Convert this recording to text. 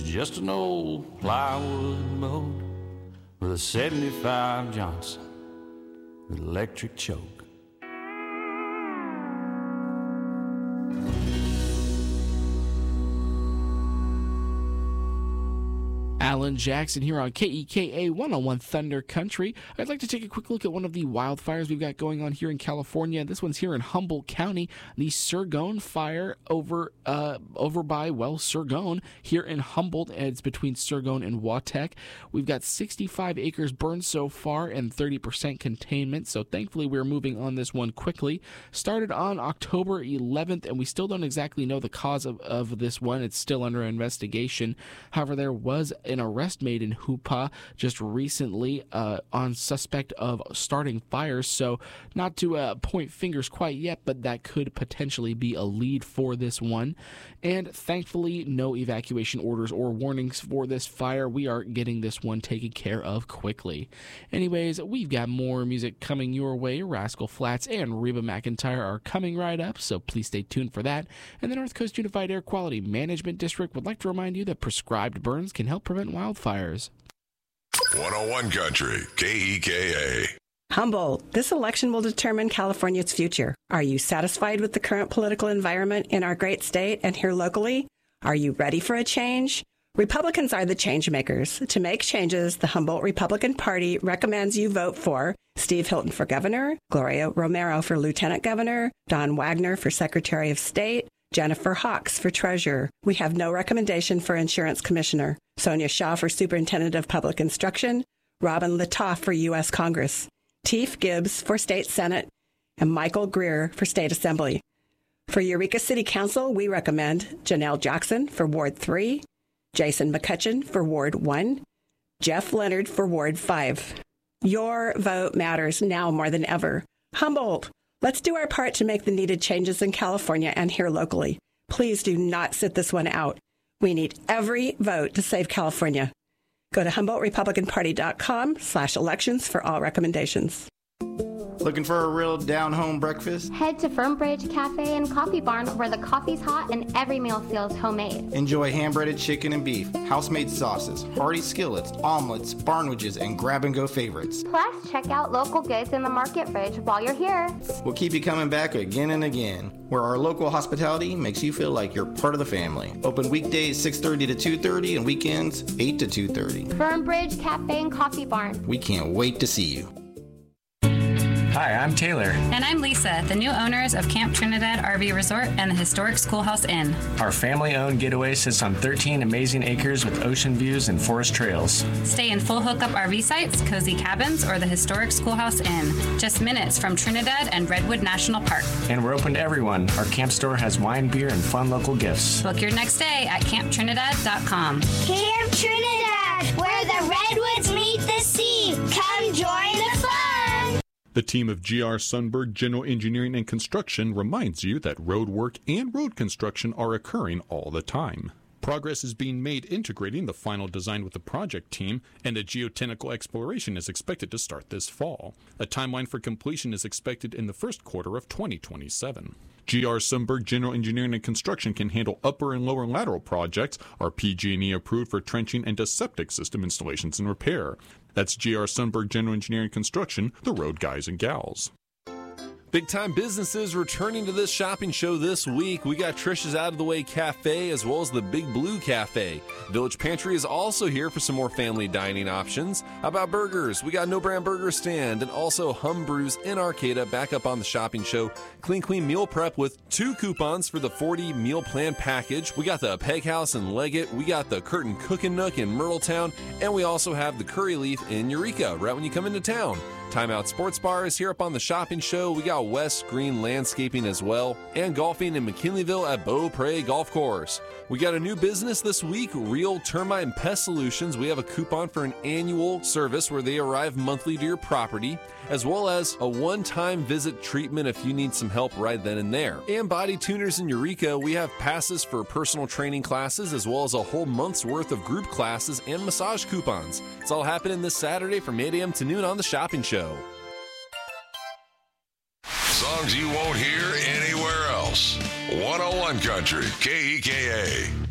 just an old plywood mold with a 75 Johnson with electric choke. Alan Jackson here on KEKA 101 Thunder Country. I'd like to take a quick look at one of the wildfires we've got going on here in California. This one's here in Humboldt County, the Sargon fire over by, Sargon here in Humboldt. It's between Sargon and Watek. We've got 65 acres burned so far and 30% containment, so thankfully we're moving on this one quickly. Started on October 11th, and we still don't exactly know the cause of this one. It's still under investigation. However, there was an arrest made in Hoopa just recently on suspect of starting fires, so not to point fingers quite yet, but that could potentially be a lead for this one. And thankfully, no evacuation orders or warnings for this fire. We are getting this one taken care of quickly. Anyways, we've got more music coming your way. Rascal Flatts and Reba McEntire are coming right up, so please stay tuned for that. And the North Coast Unified Air Quality Management District would like to remind you that prescribed burns can help prevent wildfires. 101 Country, KEKA. Humboldt, this election will determine California's future. Are you satisfied with the current political environment in our great state and here locally? Are you ready for a change? Republicans are the change makers. To make changes, the Humboldt Republican Party recommends you vote for Steve Hilton for governor, Gloria Romero for lieutenant governor, Don Wagner for Secretary of State, Jennifer Hawks for treasurer. We have no recommendation for insurance commissioner. Sonia Shaw for superintendent of public instruction, Robin Latoff for U.S. Congress, Teef Gibbs for state senate, and Michael Greer for state assembly. For Eureka City Council, we recommend Janelle Jackson for Ward 3, Jason McCutcheon for Ward 1, Jeff Leonard for Ward 5. Your vote matters now more than ever. Humboldt, let's do our part to make the needed changes in California and here locally. Please do not sit this one out. We need every vote to save California. Go to HumboldtRepublicanParty.com/elections for all recommendations. Looking for a real down-home breakfast? Head to Fernbridge Cafe and Coffee Barn, where the coffee's hot and every meal feels homemade. Enjoy hand-breaded chicken and beef, house-made sauces, hearty skillets, omelets, barnwages, and grab-and-go favorites. Plus, check out local goods in the market fridge while you're here. We'll keep you coming back again and again, where our local hospitality makes you feel like you're part of the family. Open weekdays 6:30 to 2:30 and weekends 8 to 2:30. Fernbridge Cafe and Coffee Barn. We can't wait to see you. Hi, I'm Taylor. And I'm Lisa, the new owners of Camp Trinidad RV Resort and the historic Schoolhouse Inn. Our family-owned getaway sits on 13 amazing acres with ocean views and forest trails. Stay in full hookup RV sites, cozy cabins, or the historic Schoolhouse Inn, just minutes from Trinidad and Redwood National Park. And we're open to everyone. Our camp store has wine, beer, and fun local gifts. Book your next day at camptrinidad.com. Camp Trinidad, where the redwoods meet the sea. Come join the fun. The team of GR Sundberg General Engineering and Construction reminds you that road work and road construction are occurring all the time. Progress is being made integrating the final design with the project team, and a geotechnical exploration is expected to start this fall. A timeline for completion is expected in the first quarter of 2027. GR Sundberg General Engineering and Construction can handle upper and lower lateral projects, are PG&E approved for trenching and septic system installations and repair. That's GR Sundberg General Engineering and Construction, the road guys and gals. Big-time businesses returning to this shopping show this week. We got Trish's Out of the Way Cafe as well as the Big Blue Cafe. Village Pantry is also here for some more family dining options. How about burgers? We got No Brand Burger Stand and also Hum Brews in Arcata back up on the shopping show. Clean Queen Meal Prep with 2 coupons for the 40 meal plan package. We got the Peg House in Leggett. We got the Curtin Cookin' Nook in Myrtletown. And we also have the Curry Leaf in Eureka right when you come into town. Timeout Sports Bar is here up on the shopping show. We got West Green Landscaping as well, and golfing in McKinleyville at Beaupre Golf Course. We got a new business this week, Real Termite and Pest Solutions. We have a coupon for an annual service where they arrive monthly to your property, as well as a one-time visit treatment if you need some help right then and there. And Body Tuners in Eureka, we have passes for personal training classes, as well as a whole month's worth of group classes and massage coupons. It's all happening this Saturday from 8 a.m. to noon on the shopping show. Songs you won't hear anywhere else. 101 Country, KEKA.